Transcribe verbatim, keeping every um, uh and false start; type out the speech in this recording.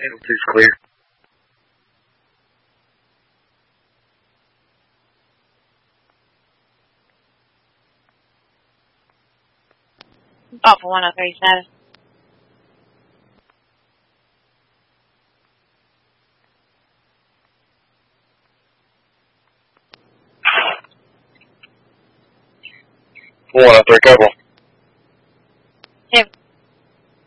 It's clear. Oh, for one oh three seven. one oh three couple.